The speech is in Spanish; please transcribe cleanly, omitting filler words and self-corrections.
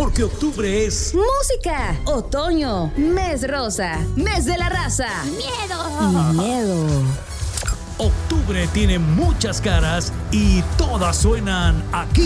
porque octubre es música, otoño, mes rosa, mes de la raza, ¡Miedo! y miedo. octubre tiene muchas caras y todas suenan aquí.